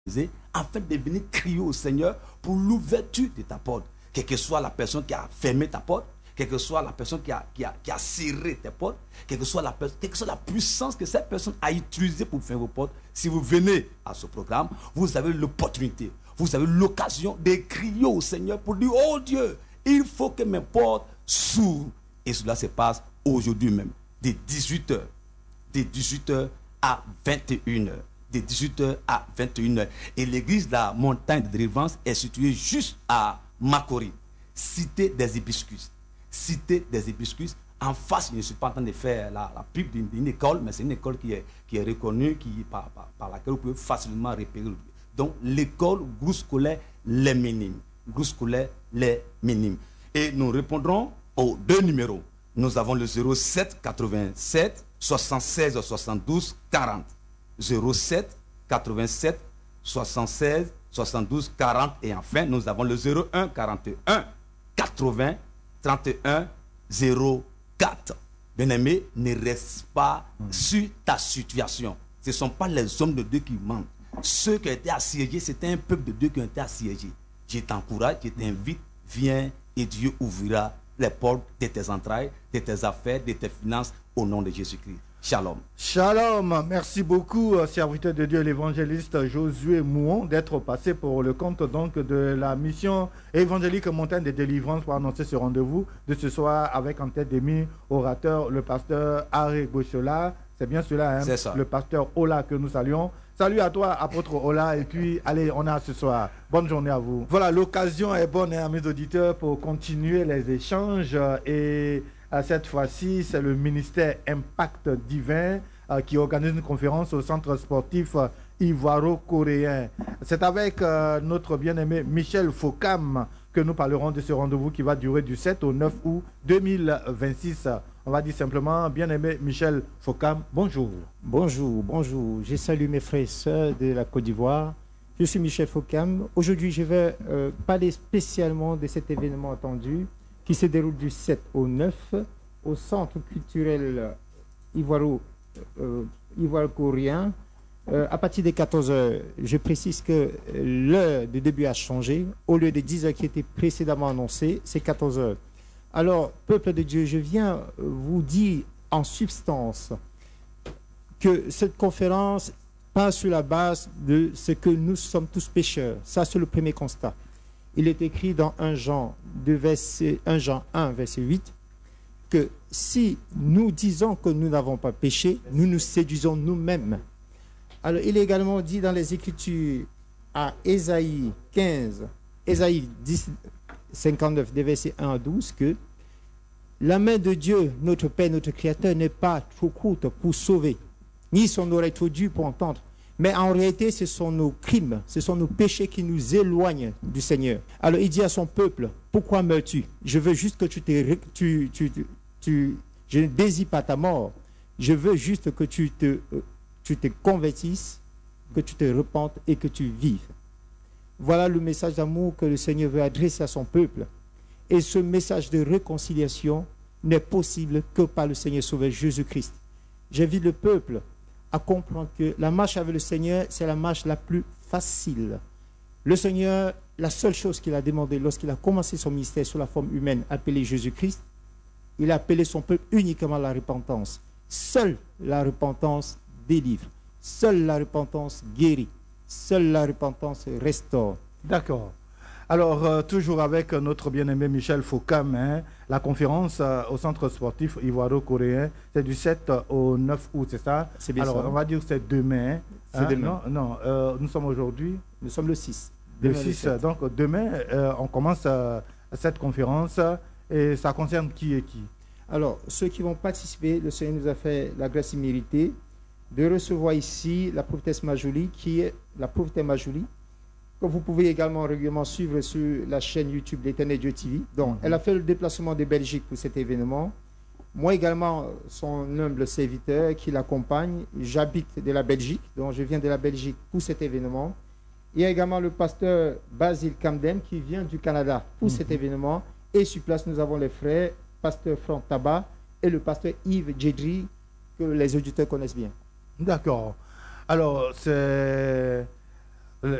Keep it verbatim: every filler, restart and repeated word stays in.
afin de venir crier au Seigneur pour l'ouverture de ta porte. Quelle que soit la personne qui a fermé ta porte, quelle que soit la personne qui a, qui a, qui a serré tes portes, quelle que, soit la, quelle que soit la puissance que cette personne a utilisée pour faire vos portes, si vous venez à ce programme, vous avez l'opportunité, vous avez l'occasion de crier au Seigneur pour dire, oh Dieu, il faut que mes portes s'ouvrent. Et cela se passe aujourd'hui même, de dix-huit heures, de dix-huit heures à vingt et une heures. De dix-huit heures à vingt et une heures. Et l'église de la montagne de délivrance est située juste à Makori, cité des hibiscus. Cité des hibiscus. En face, je ne suis pas en train de faire la, la pub d'une école, mais c'est une école qui est, qui est reconnue, qui, par, par, par laquelle vous pouvez facilement repérer. Donc, l'école groupe scolaire Les Minimes. Groupe scolaire Les Minimes. Et nous répondrons aux deux numéros. Nous avons le zéro sept quatre-vingt-sept soixante-seize soixante-douze quarante. zéro sept quatre-vingt-sept soixante-seize soixante-douze quarante. Et enfin, nous avons le zéro un quarante et un quatre-vingts trente et un zéro quatre. Bien-aimé, ne reste pas mmh. sur ta situation. Ce ne sont pas les hommes de Dieu qui mentent. Ceux qui ont été assiégés, c'était un peuple de Dieu qui ont été assiégés. Je t'encourage, je t'invite, viens et Dieu ouvrira les portes de tes entrailles, de tes affaires, de tes finances au nom de Jésus-Christ. Shalom. Shalom. Merci beaucoup, serviteur de Dieu, l'évangéliste Josué Mouon, d'être passé pour le compte donc de la mission évangélique Montagne de Délivrance pour annoncer ce rendez-vous de ce soir avec en tête des mille orateurs le pasteur Harry Goshola. C'est bien cela, hein? C'est ça. Le pasteur Ola que nous saluons. Salut à toi, apôtre Ola. Et puis, allez, on a ce soir. Bonne journée à vous. Voilà, l'occasion est bonne, hein, à mes auditeurs, pour continuer les échanges. Et à cette fois-ci, c'est le ministère Impact Divin euh, qui organise une conférence au centre sportif euh, ivoiro-coréen. C'est avec euh, notre bien-aimé Michel Fokam que nous parlerons de ce rendez-vous qui va durer du sept au neuf août deux mille vingt-six. On va dire simplement, bien-aimé Michel Fokam, bonjour. Bonjour, bonjour. Je salue mes frères et sœurs de la Côte d'Ivoire. Je suis Michel Fokam. Aujourd'hui, je vais euh, parler spécialement de cet événement attendu qui se déroule du sept au neuf au Centre culturel ivoiro, euh, ivoiro-coréen. Euh, à partir de quatorze heures, je précise que l'heure de début a changé. Au lieu de dix heures qui était précédemment annoncé, c'est quatorze heures. Alors, peuple de Dieu, je viens vous dire en substance que cette conférence part sur la base de ce que nous sommes tous pécheurs. Ça, c'est le premier constat. Il est écrit dans un Jean, de verset, un Jean un, verset huit, que si nous disons que nous n'avons pas péché, nous nous séduisons nous-mêmes. Alors, il est également dit dans les Écritures à Ésaïe quinze, Ésaïe dix, cinquante-neuf, des versets un à douze, que la main de Dieu, notre Père, notre Créateur, n'est pas trop courte pour sauver, ni son oreille trop dure pour entendre. Mais en réalité, ce sont nos crimes, ce sont nos péchés qui nous éloignent du Seigneur. Alors il dit à son peuple, pourquoi meurs-tu? Je veux juste que tu te... Tu, tu, tu, tu, je ne désire pas ta mort. Je veux juste que tu te, tu te convertisses, que tu te repentes et que tu vives. Voilà le message d'amour que le Seigneur veut adresser à son peuple. Et ce message de réconciliation n'est possible que par le Seigneur Sauveur Jésus-Christ. J'invite le peuple à comprendre que la marche avec le Seigneur, c'est la marche la plus facile. Le Seigneur, la seule chose qu'il a demandé lorsqu'il a commencé son ministère sous la forme humaine, appelé Jésus-Christ, il a appelé son peuple uniquement à la repentance. Seule la repentance délivre. Seule la repentance guérit. Seule la repentance restaure. D'accord. Alors, euh, toujours avec notre bien-aimé Michel Fokam, hein, la conférence euh, au centre sportif ivoiro-coréen, c'est du sept au neuf août, c'est ça? C'est bien. Alors, ça. on va dire que c'est demain. C'est hein? demain. Non, non euh, nous sommes aujourd'hui. Nous sommes le six. Le six. Le donc, demain, euh, on commence euh, cette conférence et ça concerne qui et qui? Alors, ceux qui vont participer, le Seigneur nous a fait la grâce imméritée de recevoir ici la prophétesse Majouli, qui est la prophétesse Majouli, que vous pouvez également régulièrement suivre sur la chaîne YouTube d'Éternel Dieu T V. Donc, mm-hmm. elle a fait le déplacement de Belgique pour cet événement. Moi également, son humble serviteur qui l'accompagne, j'habite de la Belgique, donc je viens de la Belgique pour cet événement. Il y a également le pasteur Basile Kamdem qui vient du Canada pour mm-hmm. cet événement. Et sur place, nous avons les frères, pasteur Franck Tabat et le pasteur Yves Djedri, que les auditeurs connaissent bien. D'accord. Alors, c'est...